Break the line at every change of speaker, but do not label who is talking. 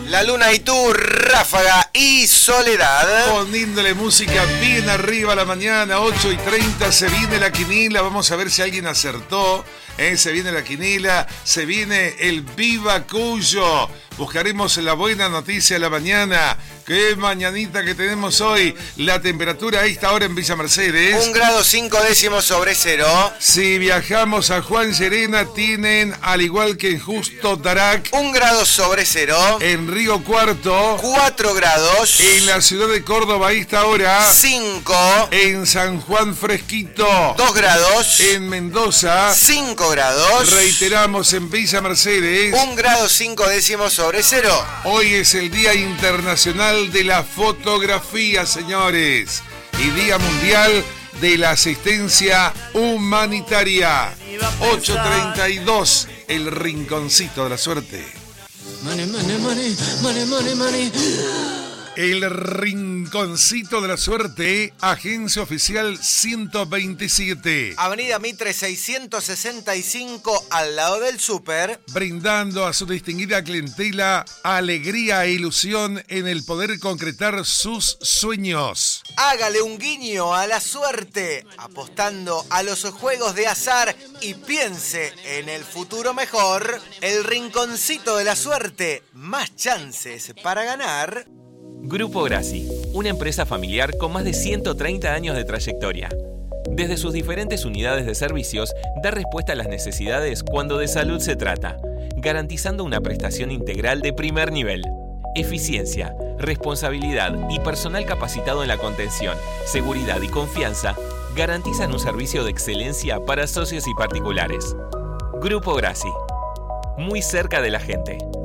La Luna y tú, Ráfaga y Soledad.
Poniéndole música bien arriba a la mañana, 8:30, se viene la quinila. Vamos a ver si alguien acertó. Se viene la quinila, se viene el Viva Cuyo. Buscaremos la buena noticia a la mañana. Qué mañanita que tenemos hoy. La temperatura a esta hora en Villa Mercedes.
1 grado 5 décimos sobre cero.
Si viajamos a Juan Llerena, tienen, al igual que en Justo Darac,
1 grado sobre cero.
En Río Cuarto,
4 grados.
En la ciudad de Córdoba a esta hora,
5.
En San Juan Fresquito,
2 grados.
En Mendoza,
5 grados.
Reiteramos, en Villa Mercedes,
1 grado 5 décimos sobre cero.
Hoy es el Día Internacional de la Fotografía, señores, y Día Mundial de la Asistencia Humanitaria. 8:32, el rinconcito de la suerte.
Money, money, money, money, money, money.
El rinconcito de la suerte, agencia oficial 127.
Avenida Mitre 665, al lado del súper.
Brindando a su distinguida clientela alegría e ilusión en el poder concretar sus sueños.
Hágale un guiño a la suerte, apostando a los juegos de azar y piense en el futuro mejor. El rinconcito de la suerte, más chances para ganar.
Grupo Grassi, una empresa familiar con más de 130 años de trayectoria. Desde sus diferentes unidades de servicios, da respuesta a las necesidades cuando de salud se trata, garantizando una prestación integral de primer nivel. Eficiencia, responsabilidad y personal capacitado en la contención, seguridad y confianza garantizan un servicio de excelencia para socios y particulares. Grupo Grassi, muy cerca de la gente.